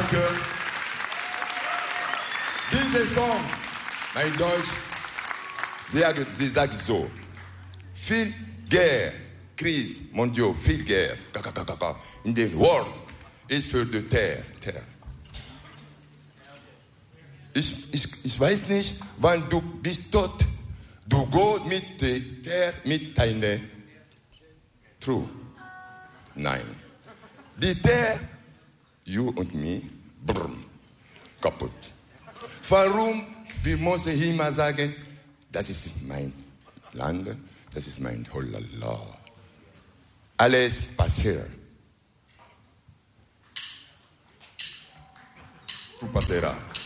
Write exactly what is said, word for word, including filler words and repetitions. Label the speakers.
Speaker 1: Danke. Dieser Song, mein Deutsch, sie, sie sagt so, viel Guerre, Krise, mon Dieu, viel Guerre, in der World ist für die Terre. Terre. Ich, ich, ich weiß nicht, wann du bist tot, du gehst mit der Terre, mit deiner True. Nein. Die Terre, you und me, brr, kaputt. Warum? Wir müssen immer sagen, das ist mein Land, das ist mein Holala. Alles passiert. Tu patera.